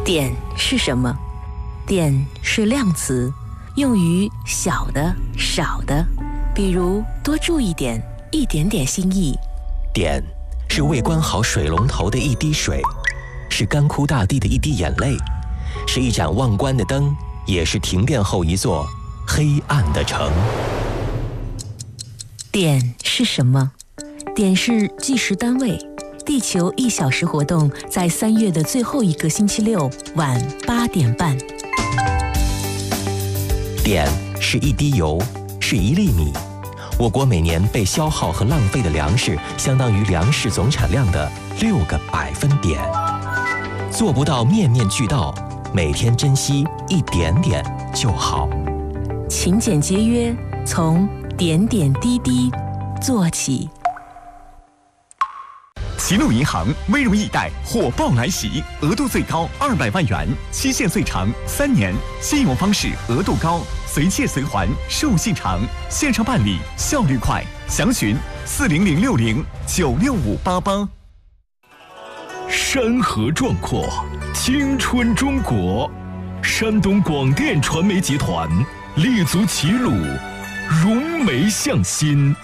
点是什么？点是量词，用于小的、少的，比如多注一点、一点点心意。 点是未关好水龙头的一滴水，是干枯大地的一滴眼泪，是一盏忘关的灯，也是停电后一座黑暗的城。 点是什么？点是计时单位。地球1小时活动在3月的最后一个星期六晚8点半。 点是一滴油，是1粒米。我国每年被消耗和浪费的粮食，相当于粮食总产量的6个百分点。做不到面面俱到，每天珍惜一点点就好。 勤俭节约，从点点滴滴做起。 齐鲁银行微融易贷火爆来袭，额度最高200万元，期限最长3年，信用方式额度高，随借随还，授信长，线上办理效率快，详询40060965588。 山河壮阔，青春中国，山东广电传媒集团立足齐鲁，融媒向心，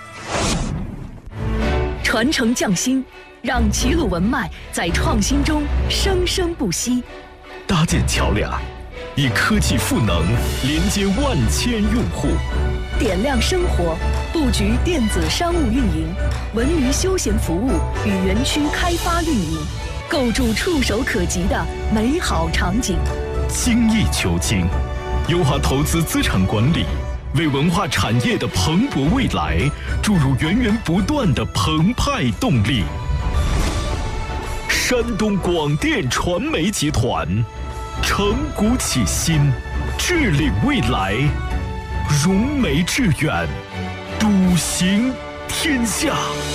传承匠心，让齐鲁文脉在创新中生生不息。 搭建桥梁，以科技赋能连接万千用户， 点亮生活，布局电子商务运营、文娱休闲服务与园区开发运营，构筑触手可及的美好场景。 精益求精，优化投资资产管理，为文化产业的蓬勃未来注入源源不断的澎湃动力。山东广电传媒集团，承古启新，致领未来，融媒致远，笃行天下。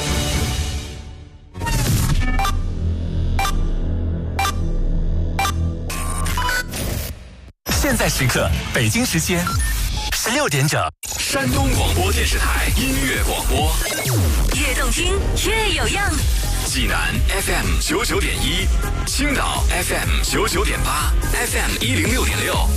现在时刻，北京时间16点整， 山东广播电视台音乐广播， 越动听越有样。 济南 FM 99.1，青岛 FM 99.8，FM 106.6。